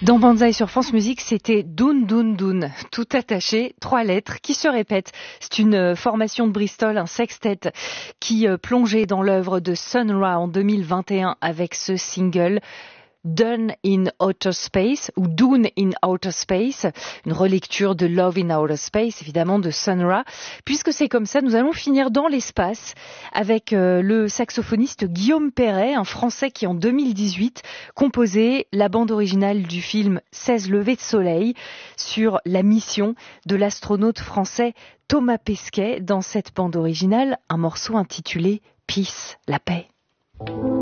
Dans Banzai sur France Musique, c'était Doun Doun Doun, tout attaché, 3 lettres qui se répètent. C'est une formation de Bristol, un sextet qui plongeait dans l'œuvre de Sun Ra en 2021 avec ce single Done in Outer Space ou Dune in Outer Space, une relecture de Love in Outer Space, évidemment de Sun Ra. Puisque c'est comme ça, nous allons finir dans l'espace avec le saxophoniste Guillaume Perret, un Français qui en 2018 composait la bande originale du film 16 levées de soleil sur la mission de l'astronaute français Thomas Pesquet. Dans cette bande originale, un morceau intitulé Peace, la paix.